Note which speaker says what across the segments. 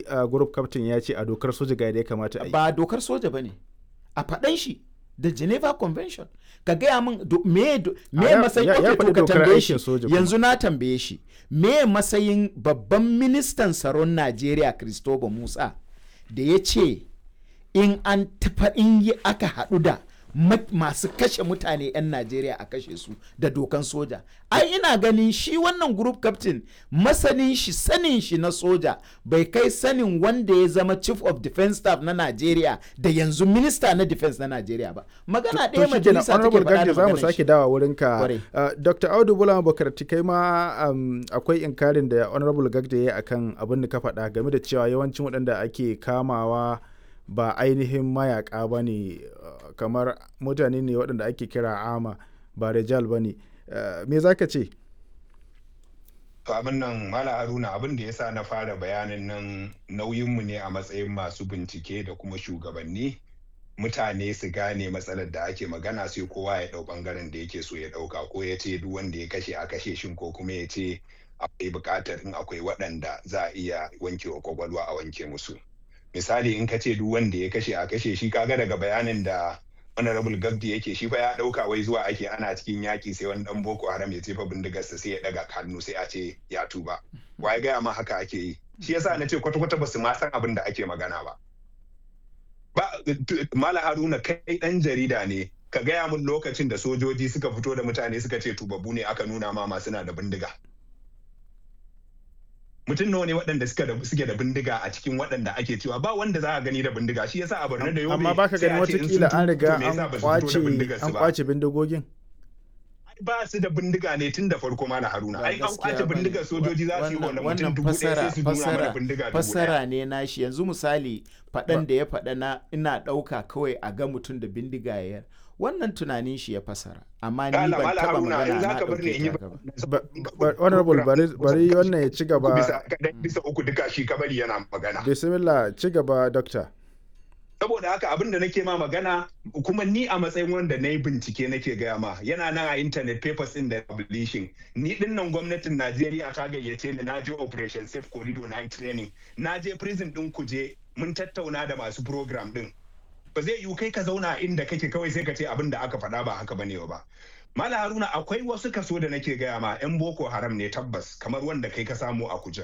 Speaker 1: shi group captain ya ce a dokar soja ga da ya kamata a yi.
Speaker 2: Ba dokar soja ba ne, a faɗan shi da Geneva Convention. Ka gaya min me matsayin to ka tambaye shi yanzu na tambaye shi me matsayin babban ministan tsaron Najeriya Christopher Musa da ya ce in aka haɗu da masu kashe mutane 'yan Najeriya a kashe su da dokan soja. Ai ina ganin shi wannan group captain sanin shi na soja bai kai sanin wanda ya zama chief of defense staff na Najeriya da yanzu minister na defense na Najeriya ba. Magana ɗaya majalisa take faɗa da magana shi.
Speaker 1: Za mu sake dawa wurin ka. Dr. Audu Bulama Bukarti kai ma akwai inkarin da Honorable Gagda ya yi akan abin da ka faɗa game da cewa yawancin waɗanda ake kamawa ba ainihin mayaka ba ne, kamar mutane ne waɗanda ake kira ama ba rijal ba ne. Me za ka ce?
Speaker 3: To abin nan Mala Haruna, abin da ya sa na fara bayanin nan nauyinmu ne a matsayin masu bincike da kuma shugabanni mutane su gane matsalar da ake magana, sai kowa ya ɗau ɓangaren da yake so ya ɗauka, ko ya ce duk wanda ya kashe a kashe shin, ko kuma ya ce akwai buƙatar in akwai waɗanda za a iya wankewa kwakwalwa a wanke musu. Misali in ka ce duk wanda ya kashe a kashe shi, kaga daga bayanin da Honorable Gabdi yake shi fa ya dauka wai zuwa ake ana cikin yaki sai wani dan Boko Haram ya jefa bindigarsa sai ya daga hannu sai a ce ya tuba. Wai gaya ma haka ake yi. Shi yasa na ce kwata-kwata ba su ma san abin da ake magana ba. Mala Haruna, kai dan jarida ne, ka gaya mun lokacin da sojoji suka fito da mutane suka ce tubabbu ne aka nuna ma suna da bindiga. Mutum nawa ne waɗanda suke da bindiga a cikin waɗanda ake cewa ba wanda za a gani da bindiga. Shi yasa a Borno da Yobe
Speaker 1: amma baka gani watakila an riga an kwace bindigogin.
Speaker 3: Ba su da bindiga ne tun da farko ma na Haruna. Ai an kwace bindigar sojoji za su yi wannan mutum dubu ɗaya sai su nuna mana bindiga dubu ɗaya.
Speaker 2: Fassara ne nashi. Yanzu misali faɗan da ya faɗa na ina ɗauka kawai a ga mutum da bindiga ya wannan tunanin shi ya fasara, amma ni ban taba magana na ɗauke
Speaker 1: ta. Honorable bari wannan ya ci gaba.
Speaker 3: Bisa uku duka shi kabari yana magana.
Speaker 1: Bismillah, ci gaba Dokta.
Speaker 3: Saboda haka abin da nake ma magana, kuma ni a matsayin wanda na yi bincike nake gaya ma, yana nan a internet papers in da publishing. Ni din nan gwamnatin Najeriya ta gayyace ni, na je Operation Safe Corridor na training, na je prison din Kuje, mun tattauna da masu program din. Ba zai yiwu kai ka zauna inda kake kawai sai ka ce abin da aka faɗa ba haka bane ba. Mala Haruna, akwai wasu kaso da nake gaya ma 'yan Boko Haram ne tabbas, kamar wanda kai ka samu a Kujen.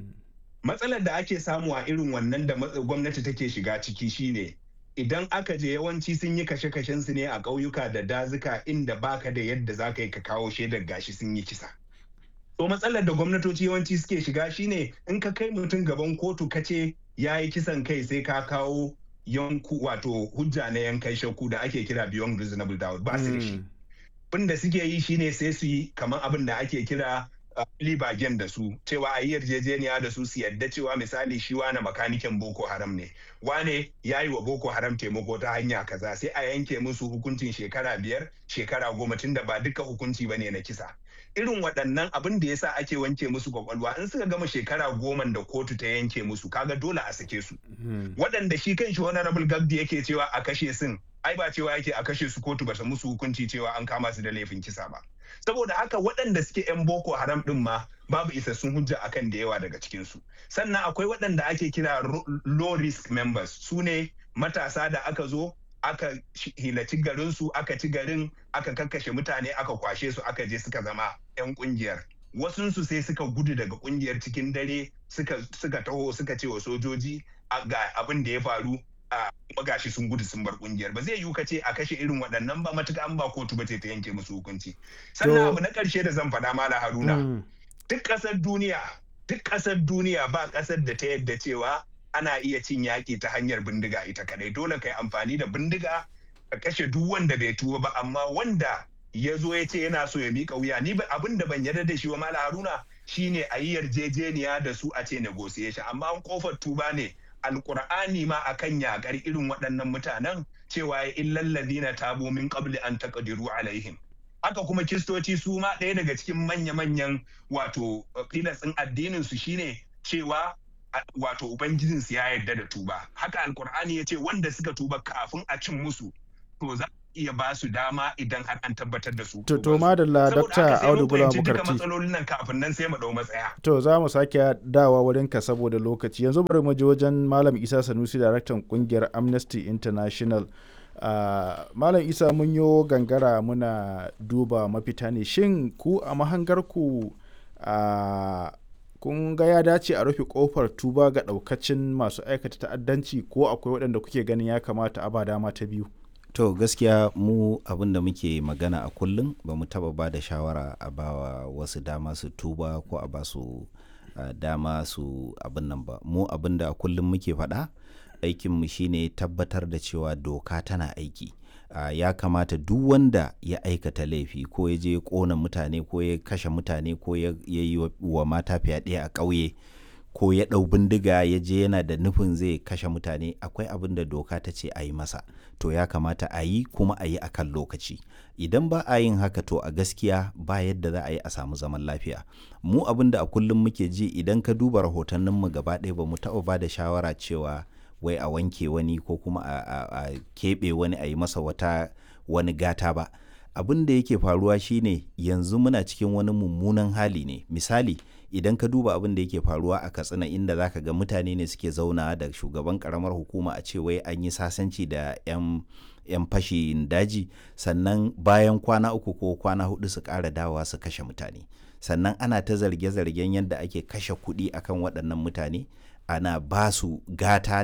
Speaker 3: Matsalar da ake samu a irin wannan da gwamnati take shiga ciki shine idan aka je yawanci sun yi kashe-kashen su ne a ƙauyuka da dazuka inda baka da yadda za ka yi ka kawo shaidar gashi sun yi kisa. To matsalar da gwamnatoci yawanci suke shiga shine in ka kai mutum gaban kotu ka ce ya yi kisan kai sai ka kawo yanku wato hujja na yankan shakku da ake kira beyond reasonable doubt, ba su da shi. Abin da suke yi shine sai su yi kamar abin da ake kira libagen da su, cewa a yi yarjejeniya da su yadda cewa misali shi wane makanikin Boko Haram ne, wane ya yi wa Boko Haram taimako ta hanya kaza, sai a yanke musu hukuncin shekara 5 shekara 10 tun da ba duka hukunci bane na kisa. Irin waɗannan abin da yasa ake wanke musu kwakwalwa, in suka gama shekara 10 da kotu ta yanke musu, kaga dole a sake su. Waɗanda shi kan shi Honorable Gabdi yake cewa a kashe sun, ai ba cewa yake a kashe su kotu ba ta musu hukunci cewa an kama su da laifin kisa ba. Saboda haka waɗanda suke 'yan Boko Haram ɗin ma babu isassun hujja akan da yawa daga cikinsu. Sannan akwai waɗanda ake kira low risk members, su ne matasa da aka zo aka hilaci garinsu, aka ci garin, aka kakkashe mutane, aka kwashe su, aka je suka zama 'yan ƙungiyar. Wasunsu sai suka gudu daga ƙungiyar cikin dare, suka taho suka ce wa sojoji ga abin da ya faru, kuma gashi sun gudu sun bar kungiyar. Ba zai yiwu ka ce a kashe irin waɗannan ba matuƙa an ba kotu ba ta yanke musu hukunci. Sannan abu na ƙarshe da zan faɗa Mala Haruna, duk ƙasar duniya ba ƙasar da ta yadda cewa ana iya cin yaƙi ta hanyar bindiga ita kadai. Dole ka yi amfani da bindiga ka kashe duk wanda bai tuba ba, amma wanda ya zo ya ce yana so ya miƙa wuya, ni abin da ban yarda da shi wa Mala Haruna shine a yi yarjejeniya da su a ce negotiation, amma an kofar tuba ne. Alƙur'ani ma akan yakar irin waɗannan mutanen cewa ya illal ladina tabu min qabli an taqdiru alaihim. Haka kuma Kiristoci su ma ɗaya daga cikin manya-manyan wato filasin addinin su shine cewa wato ubangijin su ya yarda da tuba. Haka Alƙur'ani ya ce wanda suka tuba kafin a cin musu to za iya ba su dama idan har an tabbatar da su.
Speaker 1: To madalla Dr. Audu Bulama Bukarti.
Speaker 3: Duka matsalolin nan kafin nan sai mu dau matsaya.
Speaker 1: To za mu sake dawa wurin ka saboda lokaci. Yanzu bari mu je wajen Malam Isa Sanusi, daraktan kungiyar Amnesty International. Malam Isa, mun yo gangara muna duba mafita ne. Shin ku a mahangarku kun ga ya dace a rufe kofar tuba ga daukacin masu aikata ta'addanci, ko akwai waɗanda kuke ganin ya kamata a ba dama ta biyu?
Speaker 4: To gaskiya mu abin da muke magana a kullum ba mu taba ba da shawara a bawa wasu dama su tuba ko a ba su dama su abin nan ba. Mu abin da a kullum muke faɗa, aikinmu shine tabbatar da cewa doka tana aiki. Ya kamata duk wanda ya aikata laifi ko ya je ƙona mutane ko ya kashe mutane ko ya yi wa mata fyaɗe a ƙauye ko ya ɗau bindiga ya je yana da nufin zai kashe mutane, akwai abin da doka ta ce a yi masa. To ya kamata a yi, kuma a yi a kan lokaci. Idan ba a yin haka, to a gaskiya ba yadda za a yi a samu zaman lafiya. Mu abin da a kullum muke ji, idan ka duba rahotanninmu gaba ɗaya ba mu taɓa ba da shawara cewa wai a wanke wani ko kuma a keɓe wani a yi masa wani gata ba. Abin da yake faruwa shine yanzu muna cikin wani mummunan hali ne. Misali, idan ka duba abin da yake faruwa a Katsina, inda zaka ga mutane ne suke zauna da shugaban karamar hukuma a ce wai an yi sasanci da 'yan fashin daji, sannan bayan kwana 3 ko kwana 4 su ƙara dawowa su kashe mutane. Sannan ana ta zarge-zargen yadda ake kashe kuɗi akan waɗannan mutane, ana ba su gata